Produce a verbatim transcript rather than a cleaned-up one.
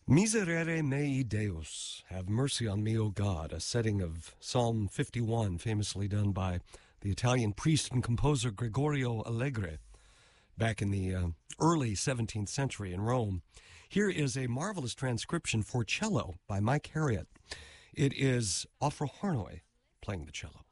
Miserere mei Deus, have mercy on me, O God, a setting of Psalm fifty-one, famously done by the Italian priest and composer Gregorio Allegri back in the uh, early seventeenth century in Rome. Here is a marvelous transcription for cello by Mike Harriott. It is Ofro Harnoy playing the cello.